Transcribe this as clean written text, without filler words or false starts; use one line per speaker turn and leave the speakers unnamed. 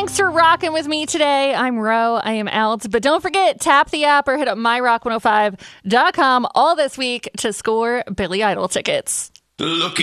Thanks for rocking with me today. I'm Ro. I am out. But don't forget, tap the app or hit up myrock105.com all this week to score Billy Idol tickets.
Look